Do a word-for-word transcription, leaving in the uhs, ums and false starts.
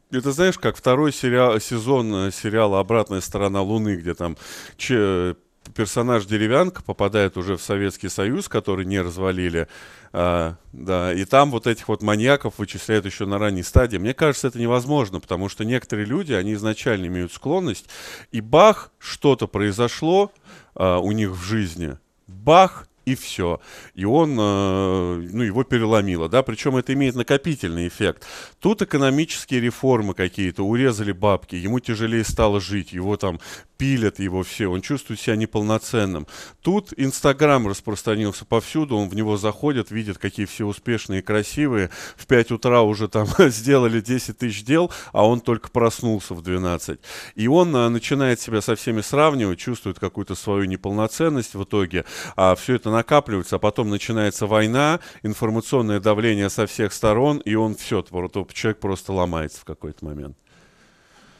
Это знаешь, как второй сериал, сезон э, сериала «Обратная сторона Луны», где там че- персонаж Деревянко попадает уже в Советский Союз, который не развалили, а, да, и там вот этих вот маньяков вычисляют еще на ранней стадии. Мне кажется, это невозможно, потому что некоторые люди, они изначально имеют склонность, и бах, что-то произошло а, у них в жизни, бах, и все. И он, э, ну, его переломило, да, причем это имеет накопительный эффект. Тут экономические реформы какие-то, урезали бабки, ему тяжелее стало жить, его там пилят, его все, он чувствует себя неполноценным. Тут Инстаграм распространился повсюду, он в него заходит, видит, какие все успешные и красивые, в пять утра уже там сделали десять тысяч дел, а он только проснулся в двенадцать. И он а, начинает себя со всеми сравнивать, чувствует какую-то свою неполноценность в итоге, а все это накапливается, а потом начинается война, информационное давление со всех сторон, и он все, человек просто ломается в какой-то момент.